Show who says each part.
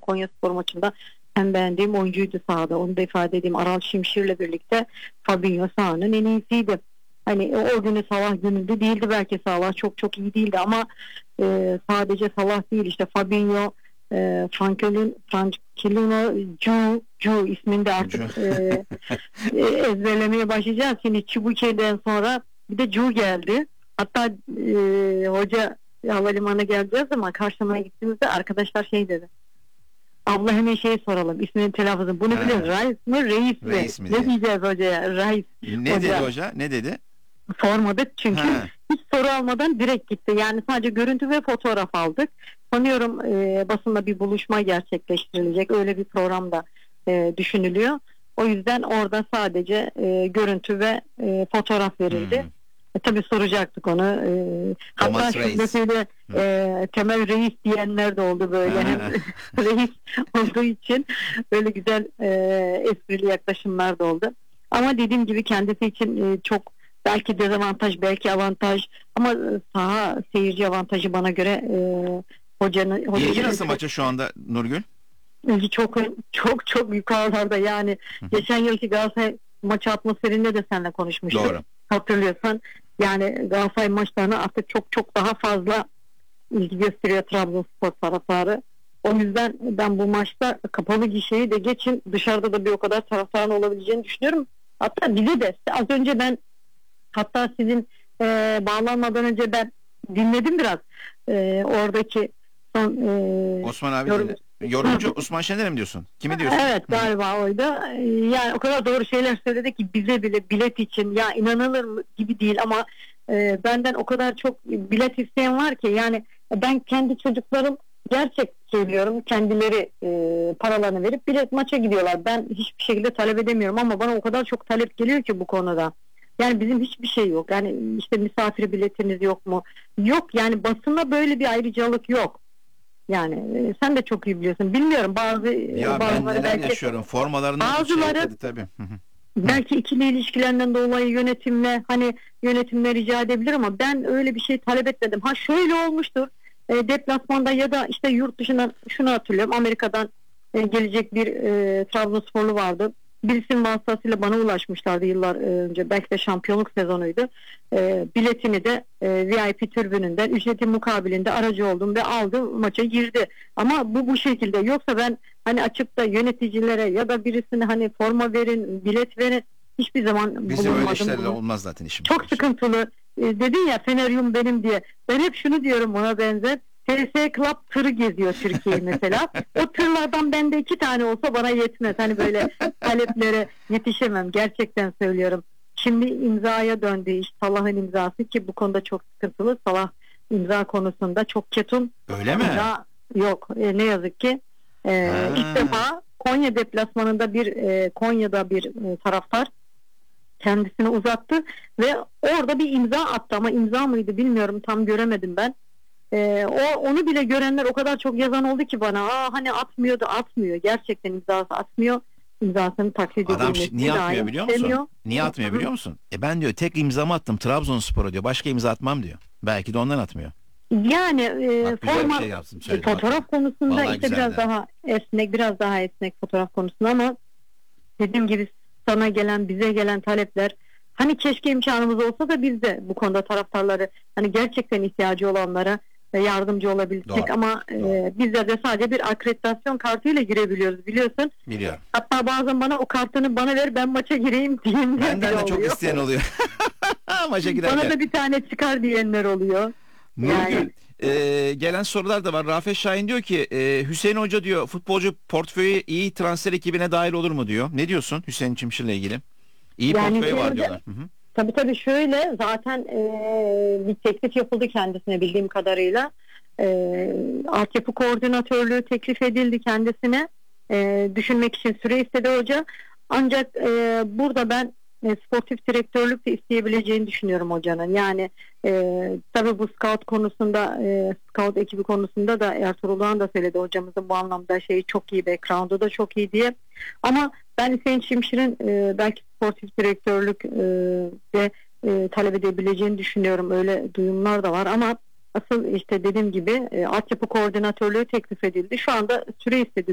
Speaker 1: Konyaspor maçında en beğendiğim oyuncuydu sahada. Onu da ifade edeyim. Aral Şimşir'le birlikte Fabinho sahanın en iyisiydi. Hani o günü Salah gününde değildi, belki Salah çok çok iyi değildi ama sadece Salah değil, işte Fabinho, Frankilino Ju ismini de artık ezberlemeye başlayacağız. Şimdi Çibuke'den sonra bir de Ju geldi. Hatta hoca havalimanına geleceğiz ama karşılamaya gittiğimizde arkadaşlar şey dedi. Abla hemen soralım. İsmini telaffuzu. Bunu biliyoruz. Reis mi? Reis mi? Ne diyeceğiz hocaya? Reis.
Speaker 2: Ne dedi hoca? Ne dedi?
Speaker 1: Sormadık çünkü hiç soru almadan direkt gitti. Yani sadece görüntü ve fotoğraf aldık. Sanıyorum basında bir buluşma gerçekleştirilecek. Öyle bir program da düşünülüyor. O yüzden orada sadece görüntü ve fotoğraf verildi. Tabii soracaktık onu. Hatta şöyle Temel Reis diyenler de oldu böyle. Hem reis olduğu için böyle güzel esprili yaklaşımlar da oldu. Ama dediğim gibi kendisi için çok belki dezavantaj, belki avantaj ama saha seyirci avantajı bana göre hocanın...
Speaker 2: İlgi nasıl maça şu anda Nurgül?
Speaker 1: Çok yukarılarda yani. Geçen yılki Galatasaray maçı atmosferinde de seninle konuşmuştuk.
Speaker 2: Doğru.
Speaker 1: Hatırlıyorsan yani Galatasaray maçlarına artık çok daha fazla ilgi gösteriyor Trabzonspor taraftarı. O yüzden ben bu maçta kapalı gişeyi de geçin, dışarıda da bir o kadar taraftarın olabileceğini düşünüyorum. Hatta bize de az önce ben hatta sizin bağlanmadan önce ben dinledim biraz oradaki son
Speaker 2: Osman abi yorumcu Osman Şener'e mi diyorsun? Kimi diyorsun?
Speaker 1: Evet galiba oydu. Yani o kadar doğru şeyler söyledi ki bize bile bilet için ya inanılır mı gibi değil ama benden o kadar çok bilet isteyen var ki yani ben kendi çocuklarım gerçek söylüyorum kendileri paralarını verip bilet maça gidiyorlar. Ben hiçbir şekilde talep edemiyorum ama bana o kadar çok talep geliyor ki bu konuda. Yani bizim hiçbir şey yok. Yani işte misafir biletiniz yok mu? Yok yani basında böyle bir ayrıcalık yok. Yani sen de çok iyi biliyorsun. Bilmiyorum
Speaker 2: ben neler belki, yaşıyorum. Formalarını
Speaker 1: bazıları
Speaker 2: tabii.
Speaker 1: Belki ikili ilişkilerinden dolayı yönetimle rica edebilir ama ben öyle bir şey talep etmedim. Ha şöyle olmuştur. Deplasmanda ya da işte yurt dışından şunu hatırlıyorum. Amerika'dan gelecek bir Trabzonsporlu vardı. Birisinin vasıtasıyla bana ulaşmışlardı yıllar önce. Belki de şampiyonluk sezonuydu. Biletini de VIP tribününden ücreti mukabilinde aracı oldum ve aldım, maça girdi. Ama bu şekilde. Yoksa ben hani açıp da yöneticilere ya da birisine hani forma verin, bilet verin hiçbir zaman bulunmadım.
Speaker 2: Bizim öyle işlerle olmaz zaten işimiz.
Speaker 1: Çok sıkıntılı. Dedin ya Feneryum benim diye. Ben hep şunu diyorum ona benzer. TS Club tırı geziyor Türkiye'yi mesela. O tırlardan bende 2 tane olsa bana yetmez. Hani böyle taleplere yetişemem. Gerçekten söylüyorum. Şimdi imzaya döndü iş. Salah'ın imzası ki bu konuda çok sıkıntılı. Salah imza konusunda çok ketum.
Speaker 2: Öyle mi?
Speaker 1: Yok. Ne yazık ki. İlk defa Konya deplasmanında Konya'da bir taraftar kendisini uzattı ve orada bir imza attı ama imza mıydı bilmiyorum, tam göremedim ben. Onu bile görenler o kadar çok yazan oldu ki bana hani atmıyor gerçekten, imzası atmıyor, imzasını taklit edilmesi.
Speaker 2: Adam niye atmıyor biliyor musun?
Speaker 1: Demiyor.
Speaker 2: Niye atmıyor biliyor musun? Ben diyor tek imzamı attım Trabzonspor'a diyor, başka imza atmam diyor. Belki de ondan atmıyor.
Speaker 1: Yani forma
Speaker 2: şey yapsın,
Speaker 1: fotoğraf konusunda vallahi işte biraz daha esnek fotoğraf konusunda ama dediğim gibi bize gelen talepler, hani keşke imkanımız olsa da biz de bu konuda taraftarları hani gerçekten ihtiyacı olanlara yardımcı olabilsek ama bizler de sadece bir akreditasyon kartıyla girebiliyoruz, biliyorsun.
Speaker 2: Biliyorum.
Speaker 1: Hatta bazen bana o kartını bana ver ben maça gireyim diyenler
Speaker 2: benden de çok isteyen oluyor. Maça girerken.
Speaker 1: Bana da bir tane çıkar diyenler oluyor.
Speaker 2: Nurgül, gelen sorular da var. Rafet Şahin diyor ki Hüseyin Hoca diyor futbolcu portföyü iyi transfer ekibine dahil olur mu diyor. Ne diyorsun Hüseyin Çimşir'le ilgili? İyi portföyü var diyorlar.
Speaker 1: Tabii şöyle zaten bir teklif yapıldı kendisine bildiğim kadarıyla. Altyapı koordinatörlüğü teklif edildi kendisine. Düşünmek için süre istedi hoca. Ancak burada ben sportif direktörlük de isteyebileceğini düşünüyorum hocanın. Yani tabii bu scout konusunda, scout ekibi konusunda da Ertuğrul Doğan da söyledi, hocamızın bu anlamda şeyi çok iyi, background'u da çok iyi diye. Ama ben Hüseyin Çimşir'in belki sportif direktörlük de talep edebileceğini düşünüyorum. Öyle duyumlar da var ama asıl işte dediğim gibi altyapı koordinatörlüğü teklif edildi. Şu anda süre istedi